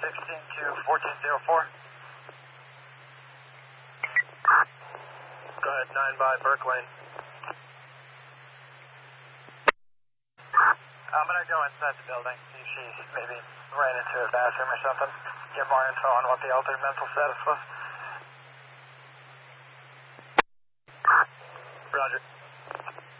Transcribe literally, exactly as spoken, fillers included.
sixteen to fourteen oh four. Go ahead, nine by Burke Lane. I'm going to go inside the building, see if she maybe ran into a bathroom or something. Get more info on what the altered mental status was. Roger.